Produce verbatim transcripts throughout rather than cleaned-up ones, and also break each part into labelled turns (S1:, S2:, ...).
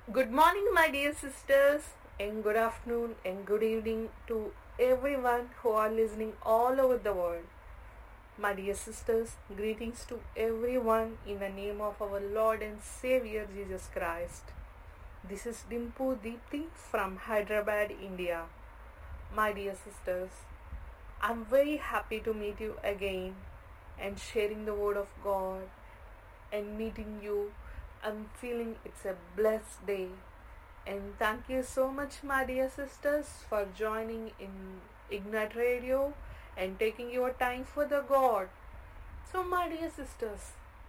S1: Good morning, my dear sisters, and good afternoon and good evening to everyone who are listening all over the world. My dear sisters, greetings to everyone in the name of our Lord and Savior Jesus Christ. This is Dimpu Deepthi from Hyderabad, India. My dear sisters, I'm very happy to meet you again and sharing the Word of God and meeting you. I'm feeling it's a blessed day. And thank you so much, my dear sisters, for joining in Ignite Radio and taking your time for the God. So, my dear sisters,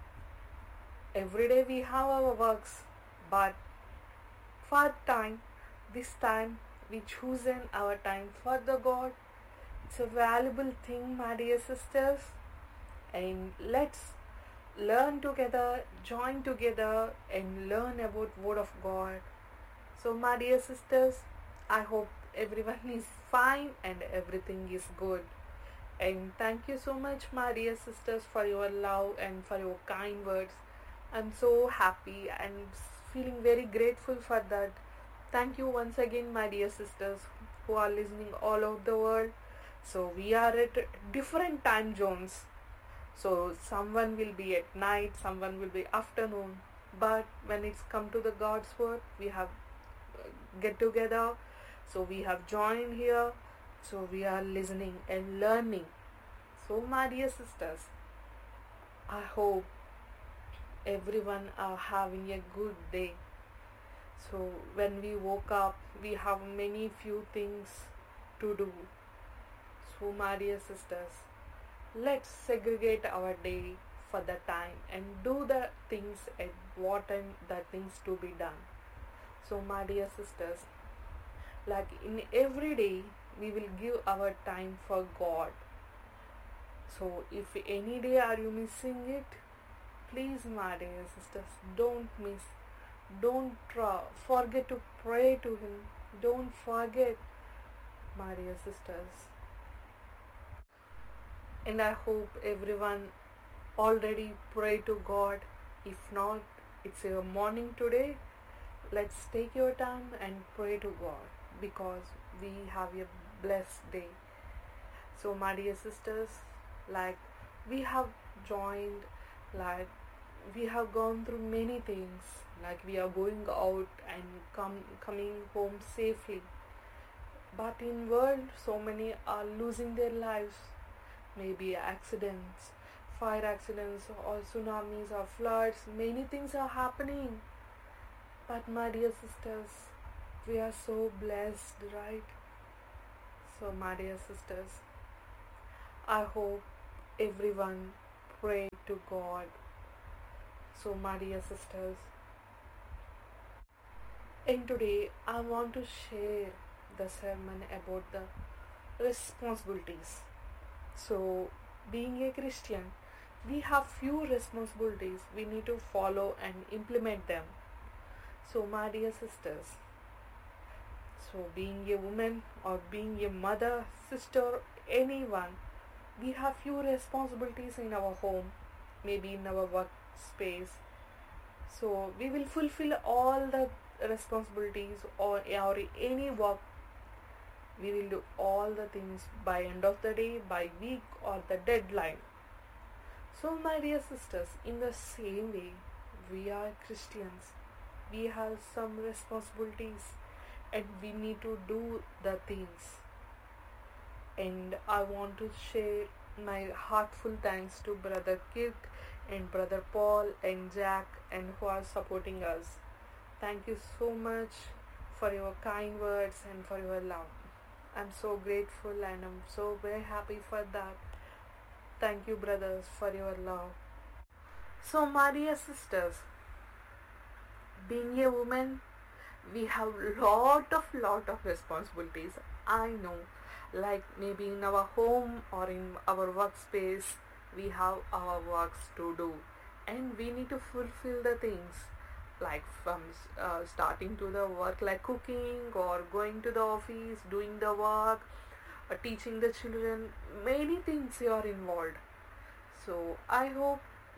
S1: every day we have our works, but for time, this time we chosen our time for the God. It's a valuable thing, my dear sisters, and let's learn together, join together, and learn about Word of God. So, my dear sisters, I hope everyone is fine and everything is good. And thank you so much, my dear sisters, for your love and for your kind words. I'm so happy and feeling very grateful for that. Thank you once again, my dear sisters, who are listening all over the world. So, we are at different time zones. So, someone will be at night, someone will be afternoon. But when it's come to the God's word, we have get together, so we have joined here, so we are listening and learning. So, my dear sisters, I hope everyone are having a good day. So when we woke up, we have many few things to do. So, my dear sisters, let's segregate our day for the time and do the things at what time the things to be done. So, my dear sisters, like in every day, we will give our time for God. So, if any day are you missing it, please, my dear sisters, don't miss. Don't try, forget to pray to Him. Don't forget, my dear sisters. And I hope everyone already pray to God. If not, it's your morning today. Let's take your time and pray to God, because we have a blessed day. So, my dear sisters, like we have joined, like we have gone through many things, like we are going out and come coming home safely. But in world, so many are losing their lives. Maybe accidents, fire accidents, or tsunamis, or floods. Many things are happening. But my dear sisters, we are so blessed, right? So, my dear sisters, I hope everyone pray to God. So, my dear sisters, and today I want to share the sermon about the responsibilities. So, being a Christian, we have few responsibilities. We need to follow and implement them. So, my dear sisters, so being a woman or being a mother, sister, anyone, we have few responsibilities in our home, maybe in our workspace. So we will fulfill all the responsibilities, or, or any work. We will do all the things by end of the day, by week, or the deadline. So, my dear sisters, in the same way, we are Christians. We have some responsibilities and we need to do the things. And I want to share my heartful thanks to Brother Kirk and Brother Paul and Jack, and who are supporting us. Thank you so much for your kind words and for your love. I'm so grateful and I'm so very happy for that. Thank you, brothers, for your love. So, my dear sisters, being a woman, we have lot of lot of responsibilities. I know, like maybe in our home or in our workspace, we have our works to do, and we need to fulfill the things, like from uh, starting to the work, like cooking or going to the office, doing the work, or teaching the children. Many things you are involved. So I hope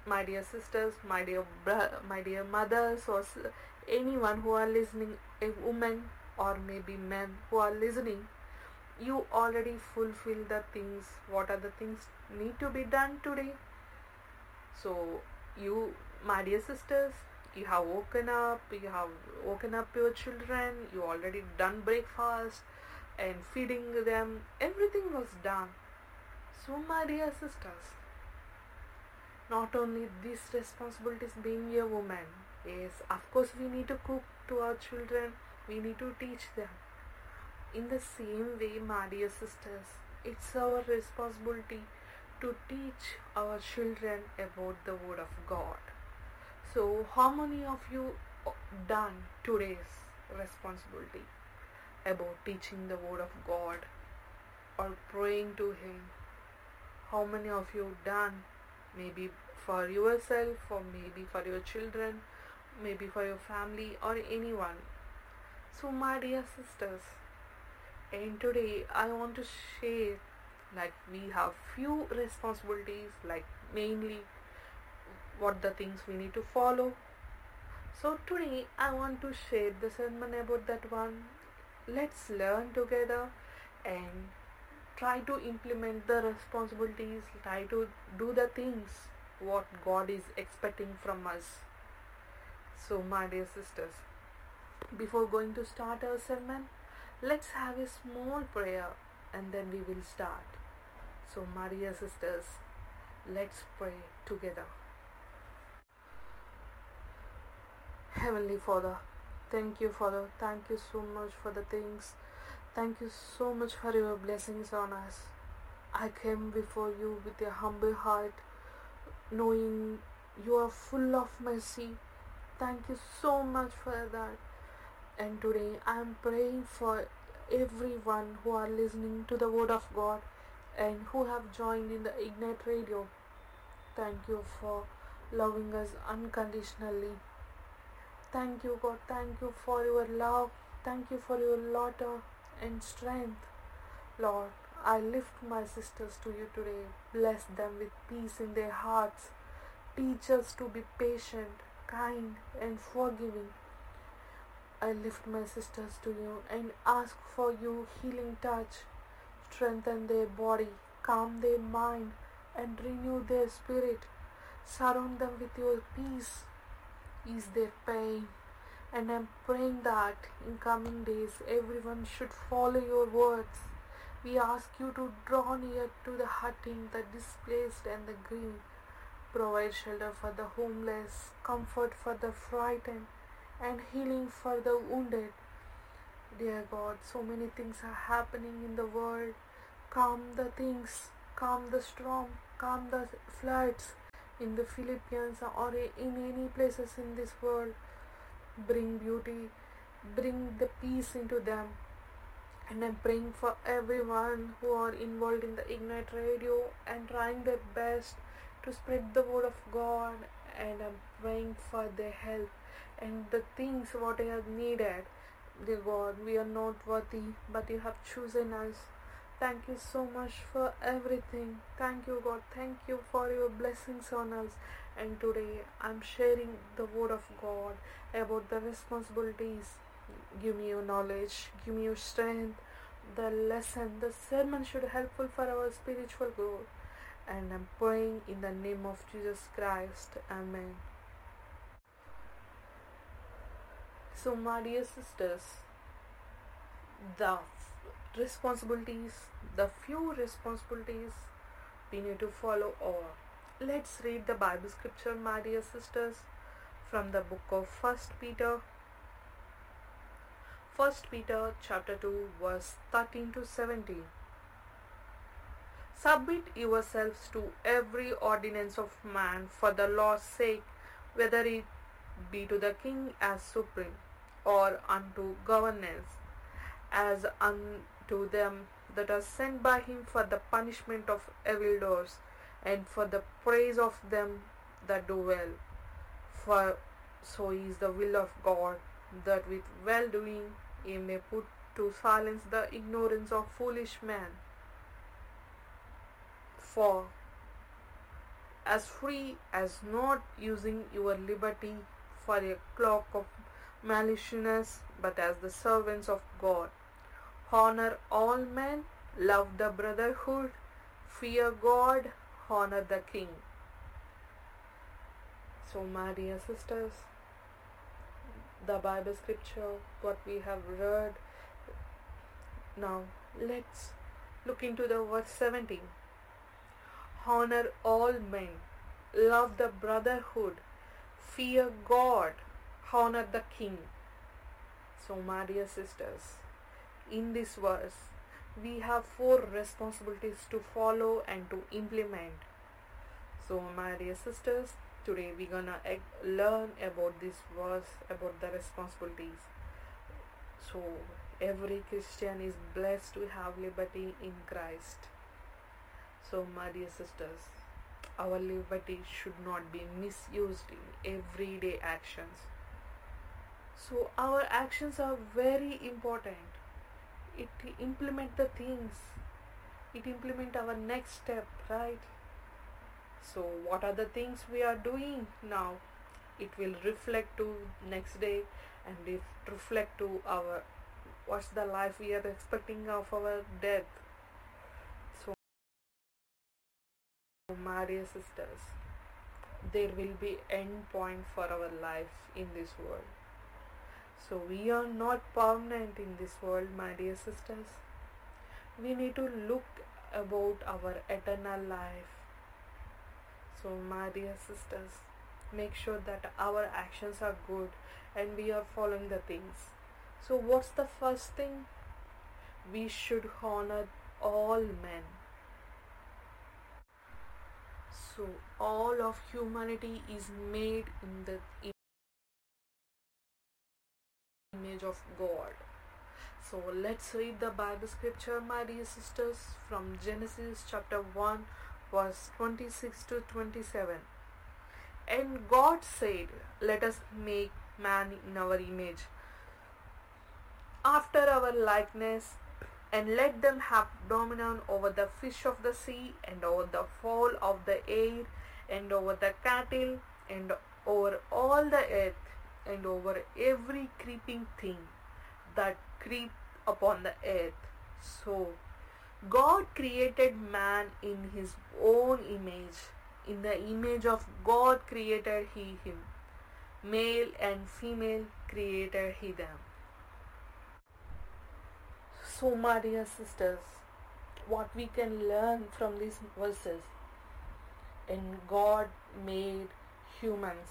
S1: my dear sisters, my dear bro- my dear mothers, or s- anyone who are listening, a woman or maybe men who are listening, you already fulfill the things. What are the things need to be done today? So you, my dear sisters, you have woken up, you have woken up your children, you already done breakfast and feeding them, everything was done. So my dear sisters, not only these responsibilities being a woman, yes, of course we need to cook to our children, we need to teach them. In the same way, my dear sisters, it's our responsibility to teach our children about the word of God. So how many of you done today's responsibility about teaching the word of God or praying to Him? How many of you done? Maybe for yourself, or maybe for your children, maybe for your family or anyone. So my dear sisters, and today I want to share, like, we have few responsibilities, like mainly what the things we need to follow. So today I want to share the sermon about that one. Let's learn together and try to implement the responsibilities, try to do the things what God is expecting from us. So my dear sisters, before going to start our sermon, let's have a small prayer and then we will start. So my dear sisters, let's pray together. Heavenly Father, thank you, Father. Thank you so much for the things. Thank you so much for your blessings on us. I came before you with a humble heart, knowing you are full of mercy. Thank you so much for that. And today I am praying for everyone who are listening to the word of God and who have joined in the Ignite Radio. Thank you for loving us unconditionally. Thank you, God. Thank you for your love. Thank you for your laughter and strength. Lord, I lift my sisters to you today. Bless them with peace in their hearts. Teach us to be patient, kind, and forgiving. I lift my sisters to you and ask for your healing touch. Strengthen their body, calm their mind, and renew their spirit. Surround them with your peace. Ease their pain. And I'm praying that in coming days everyone should follow your words. We ask you to draw near to the hurting, the displaced, and the grieved. Provide shelter for the homeless, comfort for the frightened, and healing for the wounded. Dear God, so many things are happening in the world. Calm the things, calm the storm, calm the floods in the Philippines or in any places in this world. Bring beauty, bring the peace into them. And I'm praying for everyone who are involved in the Ignite Radio and trying their best to spread the word of God. And I'm praying for their help and the things what I have needed. Dear God, we are not worthy, but you have chosen us. Thank you so much for everything. Thank you, God. Thank you for your blessings on us. And today I'm sharing the word of God about the responsibilities. Give me your knowledge, give me your strength. The lesson, the sermon should be helpful for our spiritual growth. And I'm praying in the name of Jesus Christ. Amen. So my dear sisters, the responsibilities, the few responsibilities we need to follow are. Let's read the Bible scripture, my dear sisters, from the book of First Peter. First Peter chapter two, verse thirteen to seventeen. Submit yourselves to every ordinance of man for the law's sake, whether it be to the king as supreme, or unto governors, as unto them that are sent by him for the punishment of evildoers, and for the praise of them that do well. For so is the will of God, that with well-doing he may put to silence the ignorance of foolish men. For as free as not using your liberty for a cloak of maliciousness, but as the servants of God. Honor all men, love the brotherhood, fear God, honor the king. So, my dear sisters, the Bible scripture, what we have read, now let's look into the verse seventeen. Honor all men, love the brotherhood, fear God, honor the king. So, my dear sisters, in this verse, we have four responsibilities to follow and to implement. So, my dear sisters, today we're gonna learn about this verse, about the responsibilities. So, every Christian is blessed to have liberty in Christ. So, my dear sisters, our liberty should not be misused in everyday actions. So, our actions are very important. It implement the things. It implement our next step, right? So, what are the things we are doing now? It will reflect to next day, and it reflect to our what's the life we are expecting of our death. So, my dear sisters, there will be end point for our life in this world. So, we are not permanent in this world, my dear sisters. We need to look about our eternal life. So, my dear sisters, make sure that our actions are good and we are following the things. So, what's the first thing? We should honor all men. So, all of humanity is made in the image of God. So, let's read the Bible scripture, my dear sisters, from Genesis chapter one, verse twenty-six to twenty-seven. And God said, let us make man in our image, after our likeness, and let them have dominion over the fish of the sea, and over the fowl of the air, and over the cattle, and over all the earth, and over every creeping thing that creep upon the earth. So, God created man in his own image. In the image of God created he him. Male and female created he them. So, my dear sisters, what we can learn from these verses? And God made humans.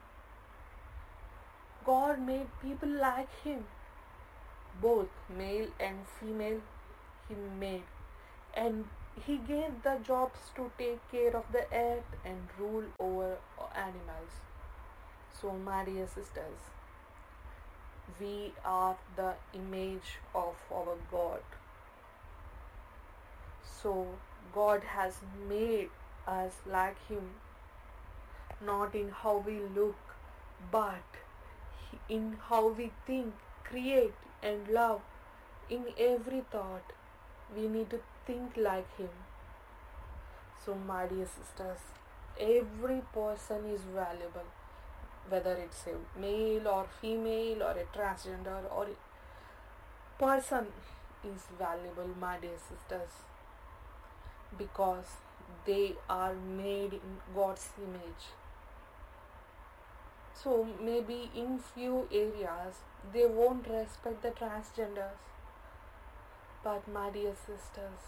S1: God made people like him. Both male and female he made. And he gave the jobs to take care of the earth and rule over animals. So, my dear sisters, we are the image of our God. So, God has made us like him, not in how we look, but in how we think, create and love. In every thought, we need to think like him. So, my dear sisters, every person is valuable, whether it's a male or female or a transgender or a person is valuable, my dear sisters, because they are made in God's image. So maybe in few areas they won't respect the transgenders, but my dear sisters,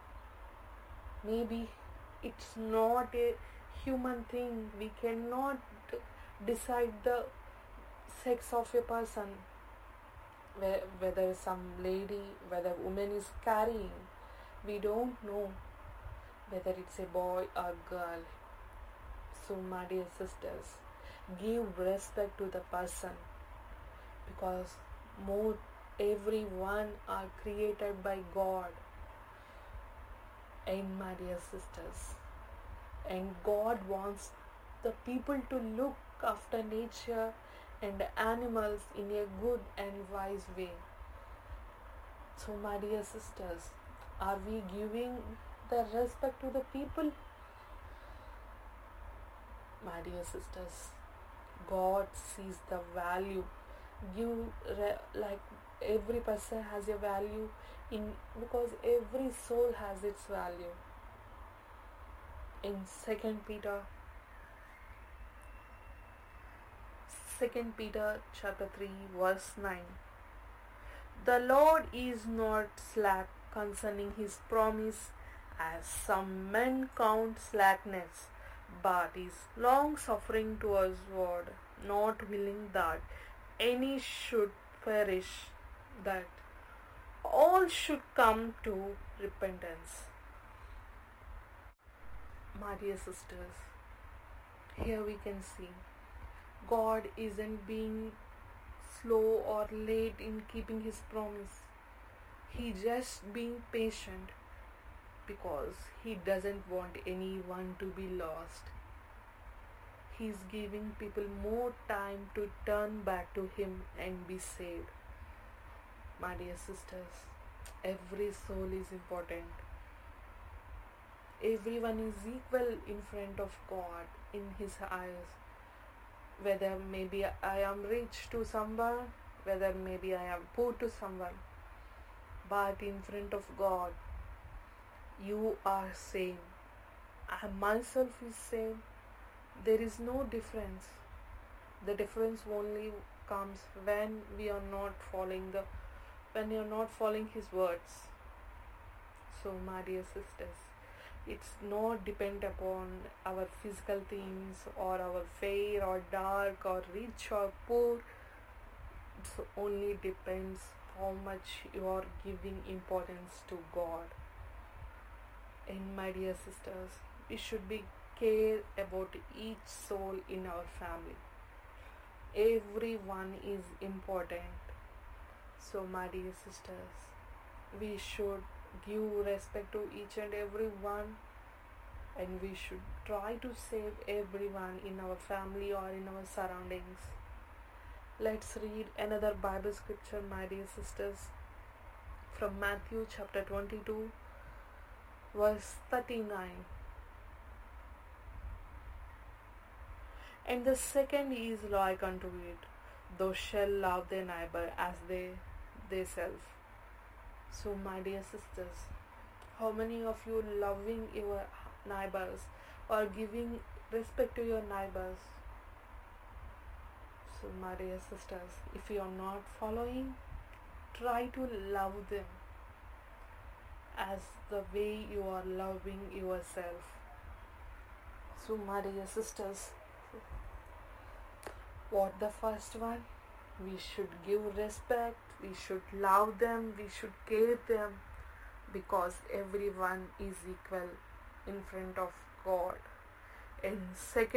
S1: maybe it's not a human thing. We cannot decide the sex of a person, whether some lady, whether woman is carrying. We don't know whether it's a boy or girl. So, my dear sisters, give respect to the person, because more everyone are created by God. And my dear sisters, and God wants the people to look after nature and animals in a good and wise way. So, my dear sisters, are we giving the respect to the people? My dear sisters, God sees the value. You re- like every person has a value in because every soul has its value. In Second Peter, Second Peter chapter three verse nine, the Lord is not slack concerning his promise, as some men count slackness, but is long suffering towards, not willing that any should perish, that all should come to repentance. My dear sisters, here we can see God isn't being slow or late in keeping his promise. He just being patient because he doesn't want anyone to be lost. He's giving people more time to turn back to him and be saved. My dear sisters, every soul is important. Everyone is equal in front of God in his eyes. Whether maybe I am rich to someone, whether maybe I am poor to someone, but in front of God, you are same. I myself is same. There is no difference. The difference only comes when we are not following the, when you are not following His words. So, my dear sisters, it's not depend upon our physical things or our fair or dark or rich or poor. It only depends how much you are giving importance to God. And my dear sisters, we should be care about each soul in our family. Everyone is important. So my dear sisters, we should give respect to each and every one, and we should try to save everyone in our family or in our surroundings. Let's read another Bible scripture, my dear sisters, from Matthew chapter twenty-two verse thirty-nine. And the second is like unto it, thou shalt love thy neighbor as they thyself. So my dear sisters, how many of you loving your neighbors or giving respect to your neighbors? So my dear sisters, if you are not following, try to love them as the way you are loving yourself. So my dear sisters, what the first one? We should give respect, we should love them, we should care them, because everyone is equal in front of God. And second,